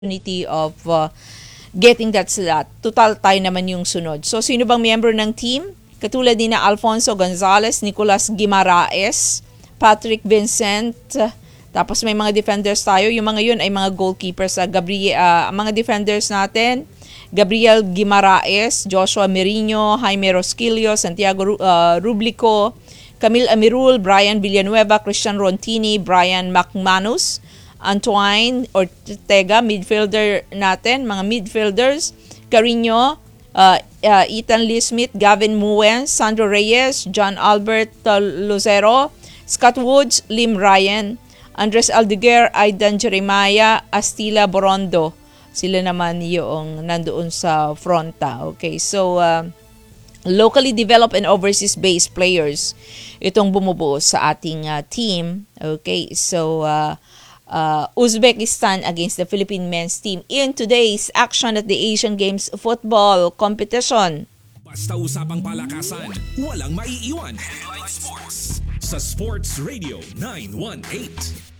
opportunity of getting that slot. Total tayo naman yung sunod. So, sino bang member ng team? Katulad ni na Alfonso Gonzalez, Nicolas Guimaraes, Patrick Vincent, tapos may mga defenders tayo. Yung mga yun ay mga goalkeepers. Mga defenders natin, Gabriel Guimaraes, Joshua Merino, Jaime Rosquillo, Santiago Rublico, Camille Amirul, Brian Villanueva, Christian Rontini, Brian McManus, Antoine Ortega, midfielder natin, mga midfielders, Carino, Ethan Lee Smith, Gavin Muen, Sandro Reyes, John Albert Lucero, Scott Woods, Lim Ryan, Andres Aldeguer, Aidan Jeremiah, Astila Borondo. Sila naman yung nandoon sa fronta. Okay, so locally developed and overseas based players itong bumubuo sa ating team. Okay, so Uzbekistan against the Philippine men's team in today's action at the Asian Games football competition. Basta usapang palakasan, walang maiiwan. Headline Sports sa Sports Radio 918.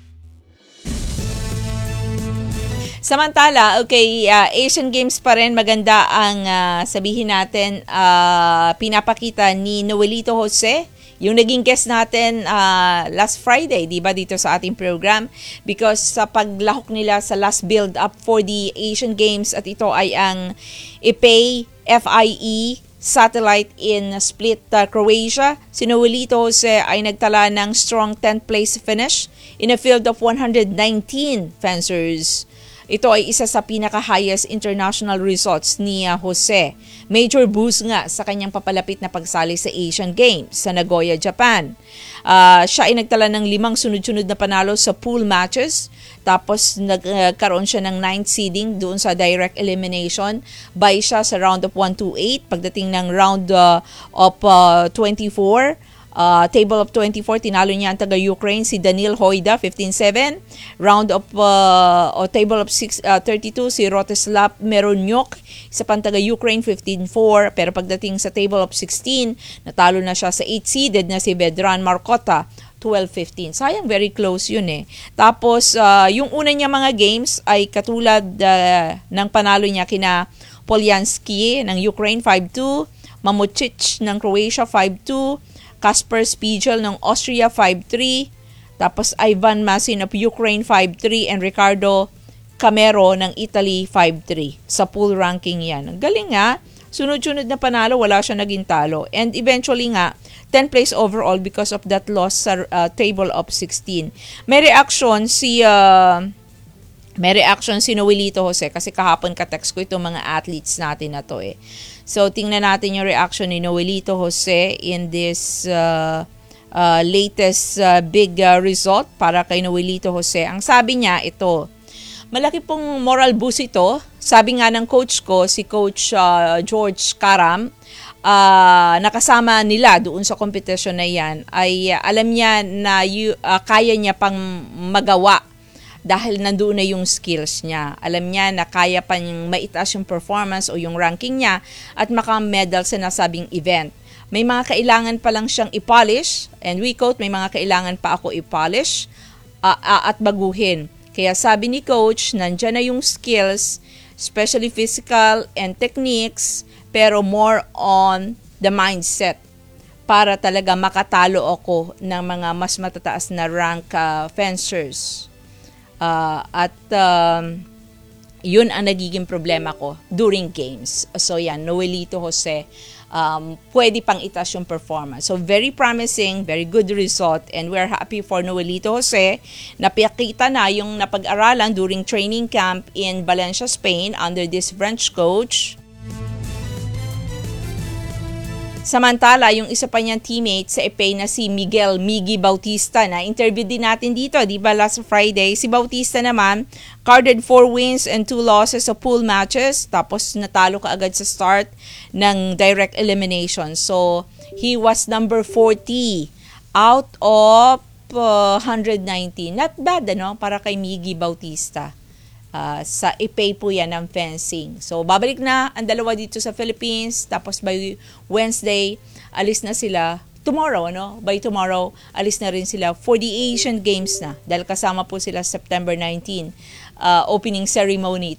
Samantala, okay, Asian Games pa rin, maganda ang sabihin natin, pinapakita ni Noelito Jose, yung naging guest natin last Friday, di ba, dito sa ating program, because sa paglahok nila sa last build-up for the Asian Games, at ito ay ang IPEI FIE satellite in Split, Croatia. Si Noelito Jose ay nagtala ng strong 10th place finish in a field of 119 fencers. Ito ay isa sa pinaka-highest international results ni Jose. Major boost nga sa kanyang papalapit na pagsali sa Asian Games sa Nagoya, Japan. Siya ay nagtala ng 5 sunod-sunod na panalo sa pool matches. Tapos nagkaroon siya ng 9th seeding doon sa direct elimination. By siya sa round of 1 to 8. Pagdating ng round of 24, table of 24, tinalo niya ang taga-Ukraine si Danil Hoida, 15-7. Round of table of 32, si Rostislav Meronyuk, isa pang taga-Ukraine, 15-4. Pero pagdating sa table of 16, natalo na siya sa 8-seeded na si Vedran Markota, 12-15. Sayang, very close yun eh. Tapos, yung una niya mga games ay katulad ng panalo niya kina Polyansky ng Ukraine, 5-2. Mamucic ng Croatia, 5-2. Kasper Spiegel ng Austria, 5-3. Tapos Ivan Masin of Ukraine, 5-3. And Ricardo Camero ng Italy, 5-3. Sa pool ranking yan. Ang galing nga. Sunod-sunod na panalo, wala siya naging talo. And eventually nga, 10th place overall because of that loss sa table of 16. May reaction si Noelito Jose kasi kahapon ka-text ko itong mga athletes natin na to eh. So, tingnan natin yung reaction ni Noelito Jose in this latest big result para kay Noelito Jose. Ang sabi niya, ito, malaki pong moral boost ito. Sabi nga ng coach ko, si Coach George Karam, nakasama nila doon sa competition na yan, ay alam niya na kaya niya pang magawa dahil nandoon na yung skills niya. Alam niya na kaya pa niyang maitaas yung performance o yung ranking niya at maka-medal sa nasabing event. May mga kailangan pa lang siyang i-polish, and we quote, may mga kailangan pa ako i-polish at baguhin. Kaya sabi ni Coach, nandyan na yung skills, especially physical and techniques, pero more on the mindset para talaga makatalo ako ng mga mas matataas na rank fencers. Yun ang nagiging problema ko during games. So yan, Noelito Jose, pwede pang itaas yung performance. So very promising, very good result, and we're happy for Noelito Jose. Napakita na yung napag-aralan during training camp in Valencia, Spain under this French coach. Samantala, yung isa pa niyang teammate sa IPEI na si Miggy Bautista, na interview din natin dito, di ba, last Friday. Si Bautista naman, carded 4 wins and 2 losses sa pool matches, tapos natalo ka agad sa start ng direct elimination. So, he was number 40 out of 190. Not bad, ano, para kay Miggy Bautista. Sa IPEI po yan ng fencing. So, babalik na ang dalawa dito sa Philippines. Tapos by Wednesday, alis na sila tomorrow, by tomorrow, alis na rin sila for the Asian Games na dahil kasama po sila September 19 opening ceremony.